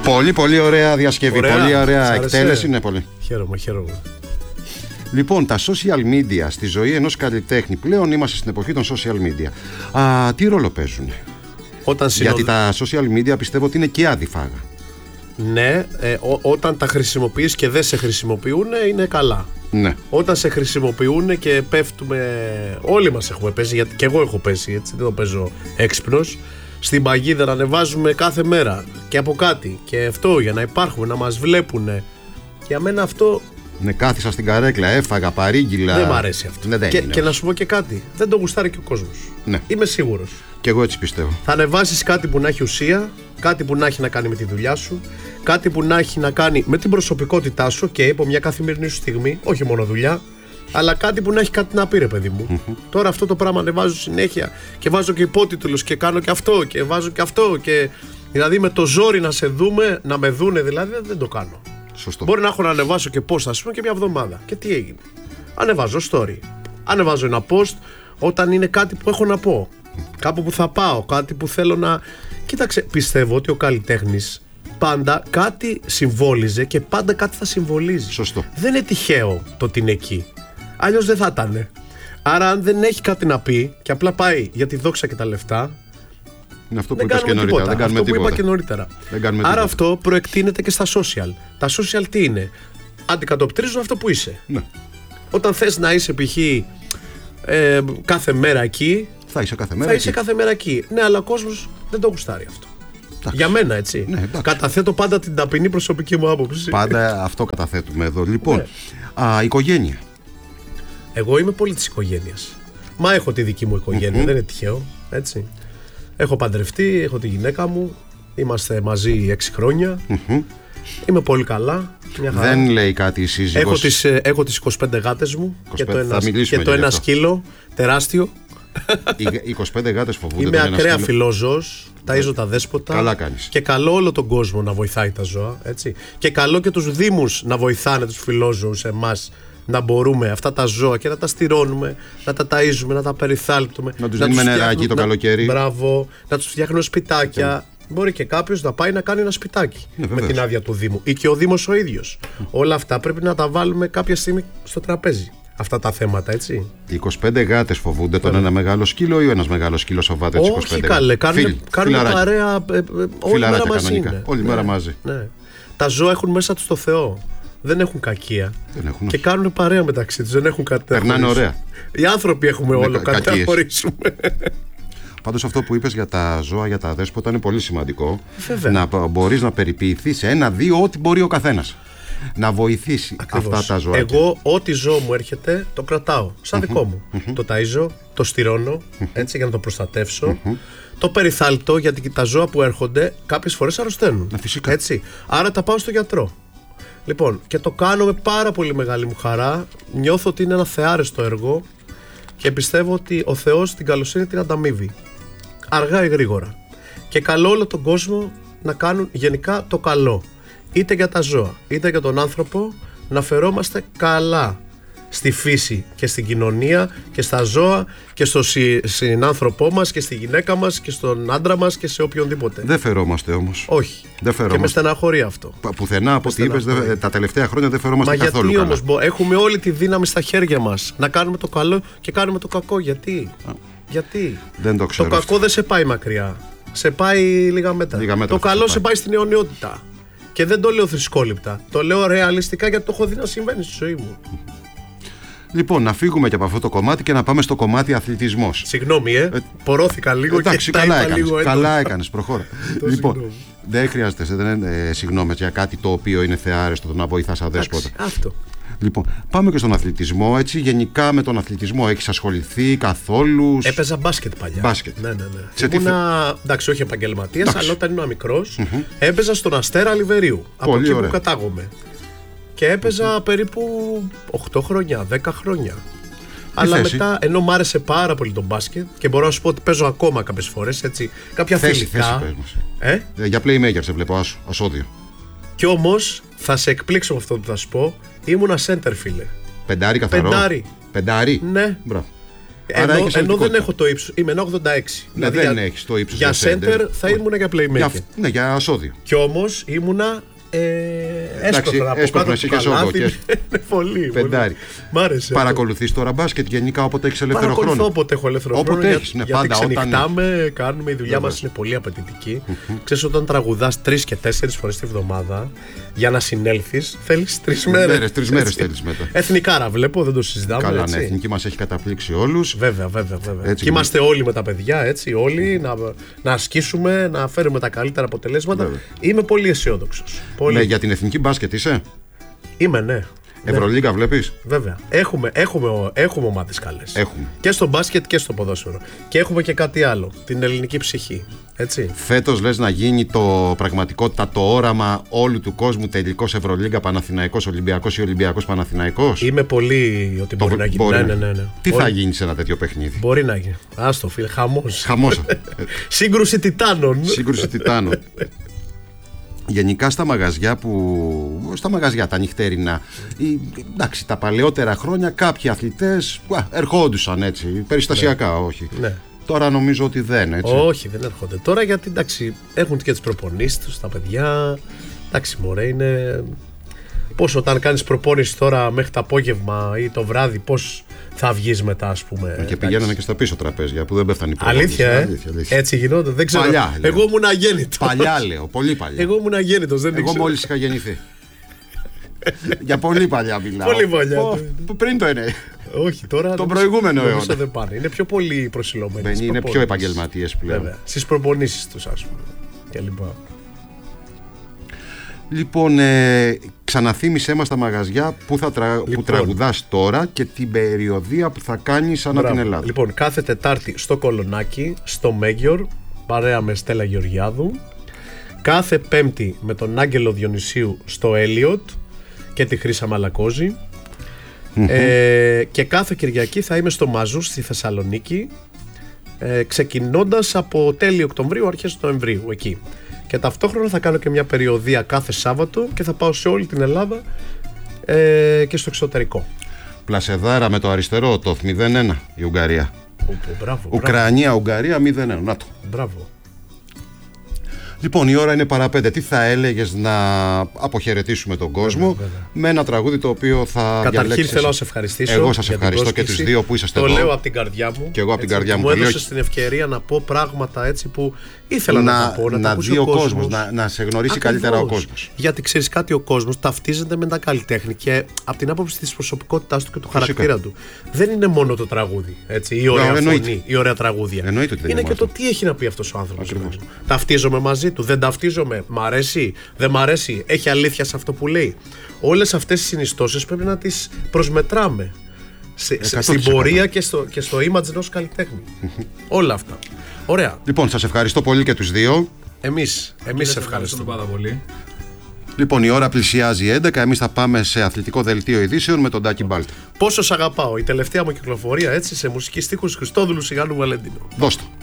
Πολύ, πολύ ωραία διασκευή. Ωραία. Πολύ ωραία Σ' άρεσε? εκτέλεση. Ναι, πολύ. Χαίρομαι. Λοιπόν, τα social media στη ζωή ενός καλλιτέχνη. Πλέον είμαστε στην εποχή των social media. Τι ρόλο παίζουν? Γιατί τα social media πιστεύω ότι είναι και αδιφάγα. Ναι, όταν τα χρησιμοποιείς και δεν σε χρησιμοποιούν, είναι καλά. Ναι. Όταν σε χρησιμοποιούν και πέφτουμε. Όλοι μας έχουμε πέσει, γιατί και εγώ έχω πέσει, έτσι, δεν το παίζω έξυπνος. Στην παγίδα να ανεβάζουμε κάθε μέρα και από κάτι. Και αυτό για να υπάρχουμε, να μας βλέπουν. Για μένα αυτό. Ναι, κάθισα στην καρέκλα, έφαγα, παρήγγειλα. Δεν μ' αρέσει αυτό. Ναι, και να σου πω και κάτι. Δεν το γουστάρει και ο κόσμος. Ναι. Είμαι σίγουρος. Και εγώ έτσι πιστεύω. Θα ανεβάσεις κάτι που να έχει ουσία, κάτι που να έχει να κάνει με τη δουλειά σου, κάτι που να έχει να κάνει με την προσωπικότητά σου και από μια καθημερινή σου στιγμή, όχι μόνο δουλειά, αλλά κάτι που να έχει κάτι να πει, ρε παιδί μου. Τώρα αυτό το πράγμα ανεβάζω συνέχεια και βάζω και υπότιτλους και κάνω και αυτό και βάζω και αυτό. Και δηλαδή με το ζόρι να σε δούμε, να με δούνε δηλαδή, δεν το κάνω. Σωστό. Μπορεί να έχω να ανεβάσω και post, ας πούμε, και μια εβδομάδα. Και τι έγινε? Ανεβάζω story. Ανεβάζω ένα post όταν είναι κάτι που έχω να πω. Κάπου που θα πάω, κάτι που θέλω να. Κοίταξε, πιστεύω ότι ο καλλιτέχνης πάντα κάτι συμβόλιζε και πάντα κάτι θα συμβολίζει. Σωστό. Δεν είναι τυχαίο το ότι είναι εκεί. Αλλιώς δεν θα ήταν. Άρα, αν δεν έχει κάτι να πει και απλά πάει για τη δόξα και τα λεφτά. Είναι αυτό που είπες και νωρίτερα. Δεν κάνουμε αυτό τίποτα. που είπα και νωρίτερα. Άρα αυτό προεκτείνεται και στα social. Τα social τι είναι? Αντικατοπτρίζουν αυτό που είσαι. Ναι. Όταν θες να είσαι π.χ. κάθε μέρα εκεί, θα είσαι κάθε μέρα εκεί. Ναι, αλλά ο κόσμος δεν το γουστάρει αυτό. Εντάξει. Για μένα, έτσι. Ναι, καταθέτω πάντα την ταπεινή προσωπική μου άποψη. Πάντα αυτό καταθέτουμε εδώ. Λοιπόν, οικογένεια. Εγώ είμαι πολύ της οικογένειας. Μα έχω τη δική μου οικογένεια, δεν είναι τυχαίο. Έτσι. Έχω παντρευτεί, έχω τη γυναίκα μου. Είμαστε μαζί 6 χρόνια. Είμαι πολύ καλά. Δεν λέει κάτι η σύζυγος. Έχω τις 25 γάτες μου 25, και το ένα σκύλο τεράστιο. Οι 25 γάτες φοβούνται. Είμαι ακραία φιλόζωος. Ταΐζω τα δέσποτα. Καλά κάνεις. Και καλό όλο τον κόσμο να βοηθάει τα ζώα. Έτσι. Και καλό και τους δήμους να βοηθάνε τους φιλόζωους, εμάς, να μπορούμε αυτά τα ζώα και να τα στηρώνουμε, να τα ταΐζουμε, να τα περιθάλπτουμε. Να τους δίνουμε νεράκι το καλοκαίρι. Μπράβο, να τους φτιάχνουμε σπιτάκια. Μπορεί και κάποιος να πάει να κάνει ένα σπιτάκι με την άδεια του Δήμου ή και ο Δήμος ο ίδιος. Όλα αυτά πρέπει να τα βάλουμε κάποια στιγμή στο τραπέζι. Αυτά τα θέματα, έτσι. Οι 25 γάτες φοβούνται τον ένα μεγάλο σκύλο ή ο ένας μεγάλος σκύλος φοβάται τις 25? Όχι, καλέ, κάνουν παρέα όλη μέρα μαζί. Όλη μέρα μαζί. Ναι. Τα ζώα έχουν μέσα τους το Θεό. Δεν έχουν κακία. Και κάνουν παρέα μεταξύ τους. Δεν έχουν κάτι. Περνάνε ωραία. Οι άνθρωποι έχουμε όλο κάτι να χωρίσουμε. Πάντως αυτό που είπες για τα ζώα, για τα δέσποτα είναι πολύ σημαντικό. Να μπορείς να περιποιηθείς ένα-δύο ό,τι μπορεί ο καθένας. Να βοηθήσει αυτά τα ζώα. Εγώ ό,τι ζώο μου έρχεται το κρατάω σαν δικό μου. Το ταΐζω, το στηρώνω έτσι για να το προστατεύσω. Το περιθάλπτω, γιατί τα ζώα που έρχονται κάποιες φορές αρρωσταίνουν. Έτσι. Άρα τα πάω στο γιατρό. Λοιπόν, και το κάνω με πάρα πολύ μεγάλη μου χαρά. Νιώθω ότι είναι ένα θεάρεστο έργο και πιστεύω ότι ο Θεός την καλοσύνη την ανταμείβει. Αργά ή γρήγορα. Και καλό όλο τον κόσμο να κάνουν γενικά το καλό. Είτε για τα ζώα, είτε για τον άνθρωπο, να φερόμαστε καλά στη φύση και στην κοινωνία και στα ζώα και στον συνάνθρωπό μας και στη γυναίκα μας και στον άντρα μας και σε οποιονδήποτε. Δεν φερόμαστε όμως. Όχι. Και με στεναχωρεί αυτό. Πουθενά από ό,τι είπες τα τελευταία χρόνια δεν φερόμαστε καθόλου καλά. Γιατί όμως έχουμε όλη τη δύναμη στα χέρια μας να κάνουμε το καλό και κάνουμε το κακό? Γιατί? Δεν το ξέρω. Το κακό δεν σε πάει μακριά. Σε πάει λίγα μέτρα. Το καλό σε πάει στην αιωνιότητα. Και δεν το λέω θρησκόληπτα. Το λέω ρεαλιστικά, γιατί το έχω δει να συμβαίνει στη ζωή μου. Λοιπόν, να φύγουμε και από αυτό το κομμάτι και να πάμε στο κομμάτι αθλητισμός. Συγγνώμη, πορώθηκα λίγο. Εντάξει, καλά έκανες, προχώρα. Λοιπόν, δεν χρειάζεται συγγνώμη για κάτι το οποίο είναι θεάρεστο, το να βοηθάς αδέσποτα. Αυτό. Λοιπόν, πάμε και στον αθλητισμό. Έτσι, γενικά με τον αθλητισμό έχεις ασχοληθεί καθόλου? Έπαιζα μπάσκετ παλιά. Μπάσκετ. Ναι. Εντάξει, όχι επαγγελματίας, αλλά όταν ήμουν μικρός έπαιζα στον Αστέρα Λιβερίου. Από εκεί που κατάγομαι. Και έπαιζα περίπου 8 χρόνια, 10 χρόνια. Αλλά μετά, ενώ μ' άρεσε πάρα πολύ το μπάσκετ και μπορώ να σου πω ότι παίζω ακόμα κάποιες φορές, έτσι, κάποια φιλικά. Για playmaker σε βλέπω, ασώδιο. Κι όμως θα σε εκπλήξω με αυτό που θα σου πω. Ήμουνα center, φίλε. Πεντάρι καθαρό. Πεντάρι. Πεντάρι. Ναι. Μπράβο. Ενώ δεν έχω το ύψος. Είμαι 1,86. Ναι, δηλαδή δεν έχεις το ύψος. Για center θα ήμουν για playmaker. Ναι, για ασώδιο. Κι όμως ήμουνα. Έσπρωνα από κάτω του καλάθι. Είναι πολύ. Πεντάρι. Μ' άρεσε. Παρακολουθείς τώρα μπάσκετ γενικά όποτε έχεις ελεύθερο χρόνο? Παρακολουθώ όποτε έχω ελεύθερο χρόνο. Όποτε έχεις, ναι, γιατί πάντα. ξενυχτάμε, κάνουμε, η δουλειά μας είναι πολύ απαιτητική. Ξέρεις, όταν τραγουδάς 3 και 4 φορές τη βδομάδα, για να συνέλθεις θέλεις 3 μέρες. 3 μέρες θέλεις μετά. Εθνικάρα βλέπω, δεν το συζητάμε. Καλά, ναι, η εθνική μας έχει καταπλήξει όλους. Βέβαια. Και είμαστε όλοι με τα παιδιά, έτσι, όλοι να ασκήσουμε, να φέρουμε τα καλύτερα αποτελέσματα. Βέβαια. Είμαι πολύ αισιόδοξος. Ναι, για την εθνική μπάσκετ είσαι? Είμαι, ναι. Ευρωλίγκα βλέπεις? Βέβαια. Έχουμε ομάδες καλές. Έχουμε. Και στο μπάσκετ και στο ποδόσφαιρο. Και έχουμε και κάτι άλλο. Την ελληνική ψυχή. Έτσι. Φέτος λες να γίνει το πραγματικότητα, το όραμα όλου του κόσμου, τελικός Ευρωλίγκα Παναθηναϊκός Ολυμπιακός ή Ολυμπιακός Παναθηναϊκός? Είμαι πολύ ότι μπορεί να γίνει. Ναι. Τι θα γίνει σε ένα τέτοιο παιχνίδι? Μπορεί να γίνει. Άστο, φίλε, χαμός. Σύγκρουση τιτάνων. Γενικά στα μαγαζιά τα νυχτέρινα, εντάξει, τα παλαιότερα χρόνια κάποιοι αθλητές ερχόντουσαν έτσι, περιστασιακά, όχι. Ναι. Τώρα νομίζω ότι δεν, έτσι. Όχι, δεν έρχονται. Τώρα γιατί, εντάξει, έχουν και τις προπονήσεις τους τα παιδιά. Εντάξει, μωρέ, είναι. Πώς όταν κάνεις προπόνηση τώρα μέχρι το απόγευμα ή το βράδυ, πώς θα βγεις μετά, ας πούμε. Και πηγαίνανε και στα πίσω τραπέζια που δεν πέφτανε η προπόνηση. Αλήθεια. Έτσι γινόταν, δεν ξέρω. Παλιά, εγώ ήμουν αγέννητος. Παλιά λέω, πολύ παλιά. Εγώ ήμουν αγέννητος, δεν ήξερα. Εγώ μόλις είχα γεννηθεί. Για πολύ παλιά μιλάω. Πολύ παλιά. Πριν το είναι. Όχι, τώρα. Τον προηγούμενο αιώνα. Δεν πάνε. Είναι πιο πολύ προσιλωμένοι. Είναι πιο επαγγελματίες πλέον. Βέβαια. Στις προπονήσεις τους, ας πούμε. Και λοιπά. Λοιπόν, ξαναθύμισέ μας τα μαγαζιά που τραγουδάς τώρα και την περιοδία που θα κάνεις ανά την Ελλάδα. Λοιπόν, κάθε Τετάρτη στο Κολονάκι, στο Μέγιορ, παρέα με Στέλλα Γεωργιάδου. Κάθε Πέμπτη με τον Άγγελο Διονυσίου στο Έλιοτ και τη Χρύσα Μαλακόζη. Και κάθε Κυριακή θα είμαι στο Μαζού στη Θεσσαλονίκη, ξεκινώντας από τέλη Οκτωβρίου, αρχές Νοεμβρίου εκεί. Και ταυτόχρονα θα κάνω και μια περιοδία κάθε Σάββατο και θα πάω σε όλη την Ελλάδα και στο εξωτερικό. Πλασεδάρα με το αριστερό, το 0-1 η Ουγγαρία. Μπράβο. Ουκρανία-Ουγγαρία 0-1. Να το. Μπράβο. Λοιπόν, η ώρα είναι παρά 5. Τι θα έλεγες να αποχαιρετήσουμε τον κόσμο? Βέβαια. Με ένα τραγούδι το οποίο θα διαλέξεις? Καταρχήν θέλω να σε ευχαριστήσω. Εγώ σας ευχαριστώ και τους δύο που είσαστε εδώ. Το λέω από την καρδιά μου. Και εγώ από την καρδιά μου. Μου έδωσες την ευκαιρία να πω πράγματα έτσι που ήθελα να πω. Να δει ο κόσμος, να σε γνωρίσει καλύτερα ο κόσμος. Γιατί ξέρεις κάτι, ο κόσμος ταυτίζεται με τα καλλιτέχνη και από την άποψη της προσωπικότητάς του και του χαρακτήρα του. Δεν είναι μόνο το τραγούδι. Έτσι, η ωραία φωνή, η ωραία τραγούδια. Είναι και το τι έχει να πει αυτός ο άνθρωπος. Ταυτίζομαι μαζί του, δεν ταυτίζομαι, μ' αρέσει, δεν μ' αρέσει, έχει αλήθεια σε αυτό που λέει. Όλες αυτές τις συνιστώσεις πρέπει να τις προσμετράμε στην πορεία και στο image ενός καλλιτέχνη. Όλα αυτά. Ωραία. Λοιπόν, σας ευχαριστώ πολύ και τους δύο. Εμείς ευχαριστούμε πάρα πολύ. Λοιπόν, η ώρα πλησιάζει 11. Εμείς θα πάμε σε αθλητικό δελτίο ειδήσεων με τον Τάκη Μπάλτ. Πόσο σ' αγαπάω, η τελευταία μου κυκλοφορία έτσι σε μουσική στίχους Χριστόδουλου Σιγάνου Βαλέντινο. Δώσ' το.